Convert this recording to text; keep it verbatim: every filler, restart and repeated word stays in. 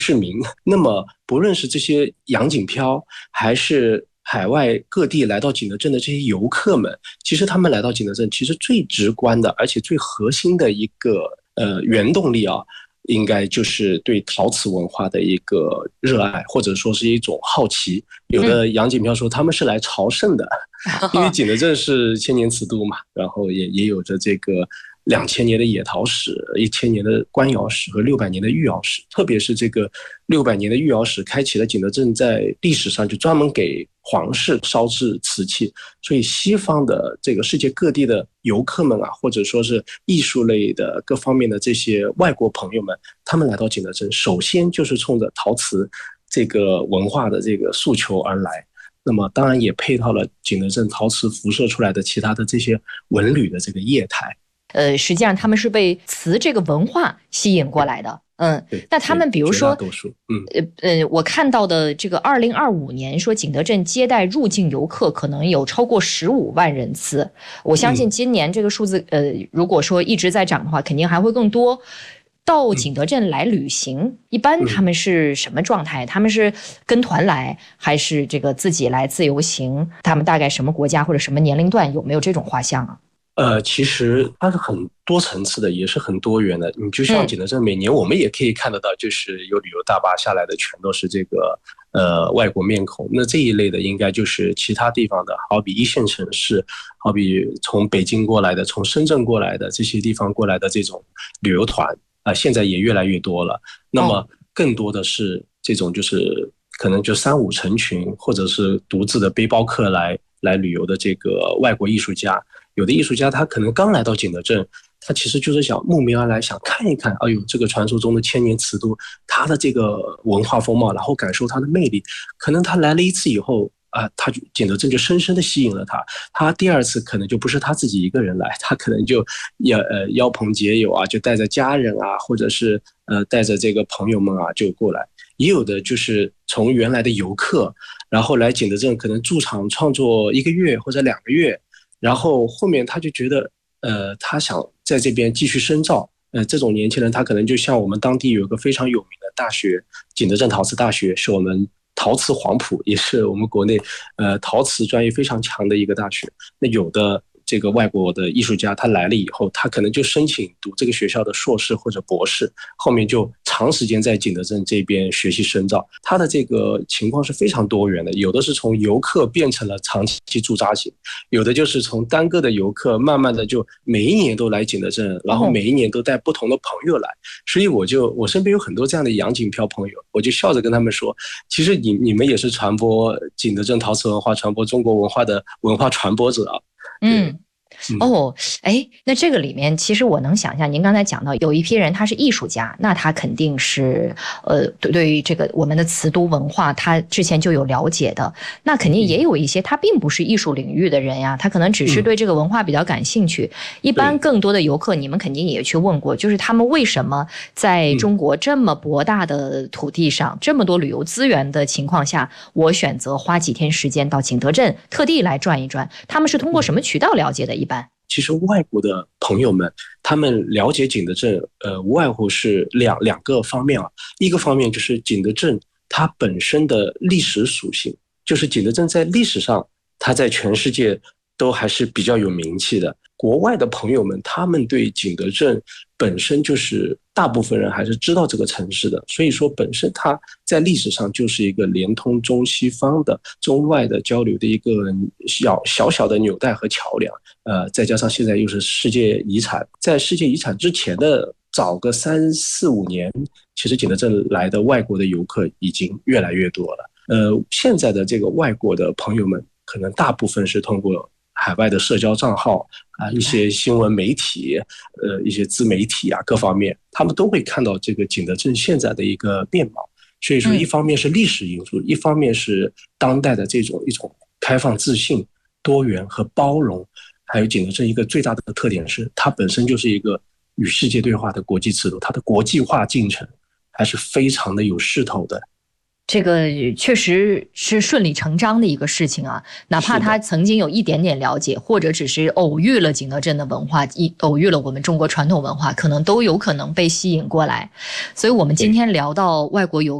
市民。那么不论是这些洋锦漂，还是海外各地来到景德镇的这些游客们，其实他们来到景德镇，其实最直观的，而且最核心的一个呃原动力啊，应该就是对陶瓷文化的一个热爱，或者说是一种好奇。有的洋锦漂说他们是来朝圣的，嗯、因为景德镇是千年瓷都嘛，然后也也有着这个两千年的野陶史、一千年的官窑史和六百年的御窑史。特别是这个六百年的御窑史，开启了景德镇在历史上就专门给皇室烧制瓷器，所以西方的这个世界各地的游客们啊，或者说是艺术类的各方面的这些外国朋友们，他们来到景德镇，首先就是冲着陶瓷这个文化的这个诉求而来。那么当然也配套了景德镇陶瓷辐射出来的其他的这些文旅的这个业态。 呃，实际上他们是被瓷这个文化吸引过来的。嗯，那他们比如说，嗯呃呃，我看到的这个二零二五年说景德镇接待入境游客可能有超过十五万人次，我相信今年这个数字，呃，如果说一直在涨的话，肯定还会更多。到景德镇来旅行，嗯、一般他们是什么状态？他们是跟团来，还是这个自己来自由行？他们大概什么国家或者什么年龄段？有没有这种画像啊？ 呃，其实它是很多层次的，也是很多元的。你就像景德镇，每年我们也可以看得到，就是有旅游大巴下来的，全都是这个呃外国面孔。那这一类的，应该就是其他地方的，好比一线城市，好比从北京过来的，从深圳过来的这些地方过来的这种旅游团啊、呃，现在也越来越多了。那么更多的是这种就是可能就三五成群，或者是独自的背包客来来旅游的这个外国艺术家。有的艺术家他可能刚来到景德镇，他其实就是想慕名而来，想看一看，哎呦，这个传说中的千年瓷都，它的这个文化风貌，然后感受它的魅力。可能他来了一次以后啊、呃，他景德镇就深深的吸引了他。他第二次可能就不是他自己一个人来，他可能就要呃邀朋结友啊，就带着家人啊，或者是呃带着这个朋友们啊就过来。也有的就是从原来的游客，然后来景德镇，可能驻场创作一个月或者两个月。然后后面他就觉得，呃，他想在这边继续深造。呃，这种年轻人，他可能就像我们当地有一个非常有名的大学，景德镇陶瓷大学，是我们陶瓷黄埔，也是我们国内呃陶瓷专业非常强的一个大学。那有的这个外国的艺术家，他来了以后，他可能就申请读这个学校的硕士或者博士，后面就长时间在景德镇这边学习深造。他的这个情况是非常多元的，有的是从游客变成了长期驻扎型，有的就是从单个的游客慢慢的就每一年都来景德镇，然后每一年都带不同的朋友来。所以我就我身边有很多这样的洋锦漂朋友，我就笑着跟他们说，其实你你们也是传播景德镇陶瓷文化、传播中国文化的文化传播者啊。 嗯，哦，哎，那这个里面其实我能想象，您刚才讲到有一批人他是艺术家，那他肯定是呃对对于这个我们的瓷都文化，他之前就有了解的。那肯定也有一些他并不是艺术领域的人呀，他可能只是对这个文化比较感兴趣。一般更多的游客，你们肯定也去问过，就是他们为什么在中国这么博大的土地上，这么多旅游资源的情况下，我选择花几天时间到景德镇特地来转一转？他们是通过什么渠道了解的？一般其实外国的朋友们，他们了解景德镇，呃，无外乎是两两个方面啊。一个方面就是景德镇它本身的历史属性，就是景德镇在历史上，它在全世界都还是比较有名气的。国外的朋友们，他们对景德镇本身就是大部分人还是知道这个城市的，所以说本身它在历史上就是一个连通中西方的、中外的交流的一个小小小的纽带和桥梁。呃，再加上现在又是世界遗产，在世界遗产之前的早个三四五年，其实景德镇来的外国的游客已经越来越多了。呃，现在的这个外国的朋友们，可能大部分是通过海外的社交账号啊，一些新闻媒体，呃，一些自媒体啊，各方面，他们都会看到这个景德镇现在的一个面貌。所以说，一方面是历史因素，一方面是当代的这种一种开放、自信、多元和包容。还有景德镇一个最大的特点是，它本身就是一个与世界对话的国际制度，它的国际化进程还是非常的有势头的。 这个确实是顺理成章的一个事情啊，哪怕他曾经有一点点了解，或者只是偶遇了景德镇的文化，一偶遇了我们中国传统文化，可能都有可能被吸引过来。所以我们今天聊到外国游